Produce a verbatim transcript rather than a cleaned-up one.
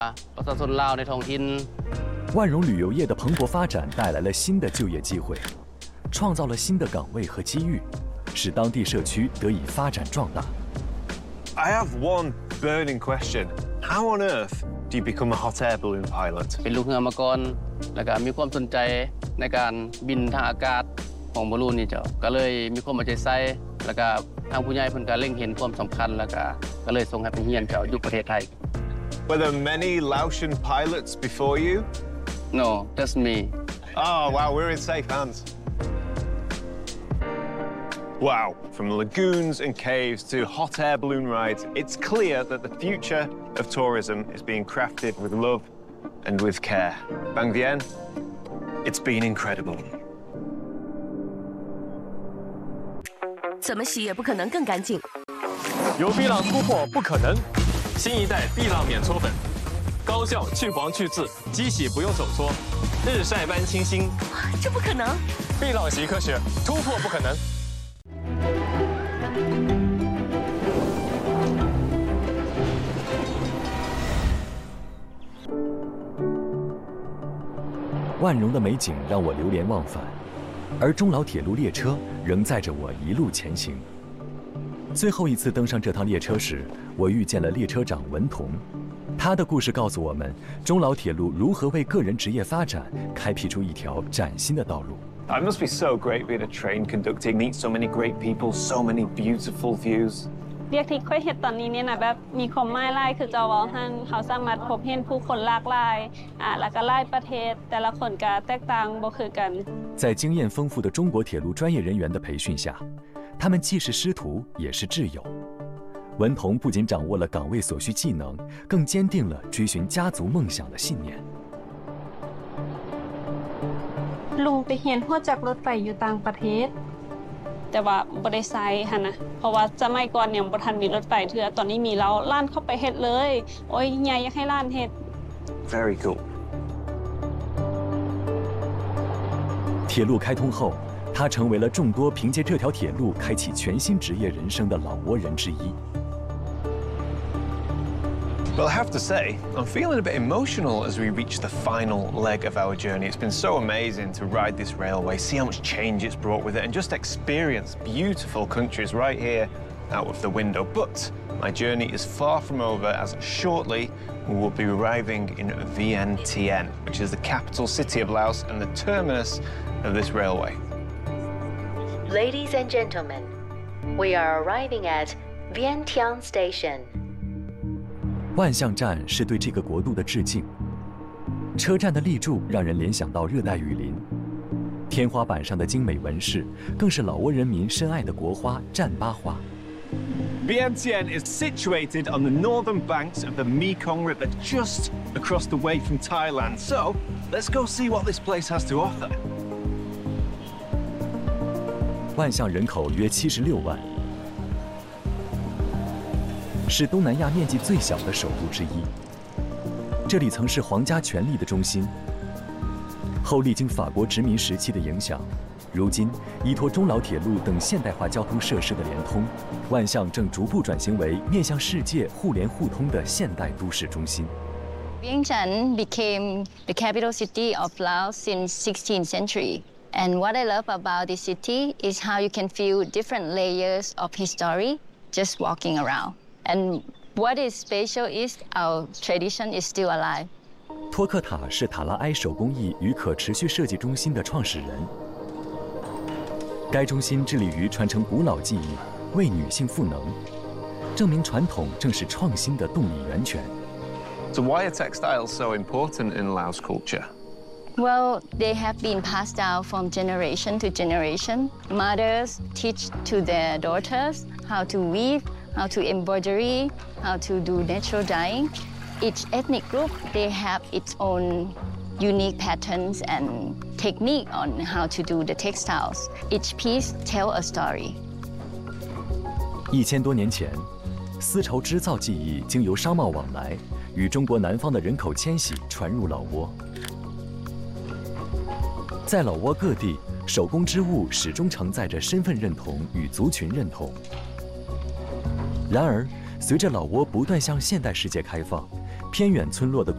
ประชาชนลาวในท้องถิ่น万荣旅游业的蓬勃发展带来了新的就业机会，创造了新的岗位和机遇，使当地社区得以发展壮大。 I have one burning question: How on earth do you become a hot air balloon pilot? เป็นลูกเรือมาก่อนแล้วก็มีความสนใจในการบินทางอากาศของบอลลูนนี่เจ้าก็เลยมีความมั่นใจใส่แล้วก็ทางผู้ใหญ่เพิ่นก็เล็งเห็นความสำคัญแล้วก็ก็เลยส่งให้ไปเรียนเจ้าอยู่ประเทศไทย Were there many Laotian pilots before you? No, just me. Oh wow, we're in safe hands. Wow, from lagoons and caves to hot air balloon rides, it's clear that the future of tourism is being crafted with love and with care. Bang Vian, it's been incredible. 怎么洗也不可能更干净。 有碧浪突破不可能，新一代碧浪免搓粉，高效去黄去渍，机洗不用手搓，日晒般清新。 这不可能！ 碧浪洗科学，突破不可能。 万荣的美景让我流连忘返，而中老铁路列车仍载着我一路前行。最后一次登上这趟列车时，我遇见了列车长文同，他的故事告诉我们，中老铁路如何为个人职业发展开辟出一条崭新的道路。 It must be so great being a train conductor, meet so many great people, so many beautiful views. เรียกที่ค่อยเห็นตอนนี้เนี่ยนะแบบมีความหมายหลายคือเจ้าว่าท่านเขาสามารถพบเห็นผู้คนหลากหลายอ่าแล้วก็หลายประเทศแต่ละคนก็แตกต่างบ่คือกัน在经验丰富的中国铁路专业人员的培训下，他们既是师徒，也是挚友。文同不仅掌握了岗位所需技能，更坚定了追寻家族梦想的信念。 ลุงไปเรียนหัวจักรรถไฟอยู่ต่างประเทศแต่ว่าบ่ได้ใช้หั่นนะเพราะว่าสมัยก่อนเนี่ยบ่ทันมีรถไฟเทื่อตอนนี้มีแล้วล้านเข้าไปเฮ็ดเลยโอ้ยใหญ่อยากให้ล้านเฮ็ด Very cool. 铁路开通后，他成为了众多凭借这条铁路开启全新职业人生的老挝人之一。 Well, I have to say, I'm feeling a bit emotional as we reach the final leg of our journey. It's been so amazing to ride this railway, see how much change it's brought with it, and just experience beautiful countries right here out of the window. But my journey is far from over, as shortly we will be arriving in Vientiane, which is the capital city of Laos and the terminus of this railway. Ladies and gentlemen, we are arriving at Vientiane Station. 万象站是对这个国度的致敬。车站的立柱让人联想到热带雨林，天花板上的精美纹饰更是老挝人民深爱的国花战巴花。 Vientiane is situated on the northern banks of the Mekong River, just across the way from Thailand. So, let's go see what this place has to offer. 万象人口约七十六万，是东南亚面积最小的首都之一。这里曾是皇家权力的中心，后历经法国殖民时期的影响，如今依托中老铁路等现代化交通设施的联通，万象正逐步转型为面向世界互联互通的现代都市中心。 Vientiane became the capital city of Laos since sixteenth century. And what I love about this city is how you can feel different layers of history just walking around. And what is special is our tradition is still alive. 托克塔是塔拉埃手工艺与可持续设计中心的创始人。该中心致力于传承古老技艺，为女性赋能，证明传统正是创新的动力源泉。 So why are textiles so important in Laos culture? Well, they have been passed down from generation to generation. Mothers teach to their daughters how to weave, how to embroidery, how to do natural dyeing. Each ethnic group, they have its own unique patterns and technique on how to do the textiles. Each piece tells a story. 一千多年前，丝绸织造技艺经由商贸往来，与中国南方的人口迁徙传入老挝。在老挝各地，手工织物始终承载着身份认同与族群认同。然而，随着老挝不断向现代世界开放，偏远村落的